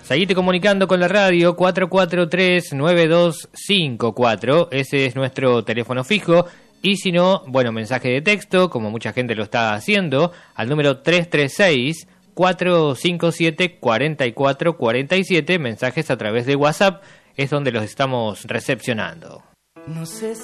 Seguite comunicando con la radio 443-9254, ese es nuestro teléfono fijo. Y si no, bueno, mensaje de texto, como mucha gente lo está haciendo, al número 336-457-4447, mensajes a través de WhatsApp, es donde los estamos recepcionando. No sé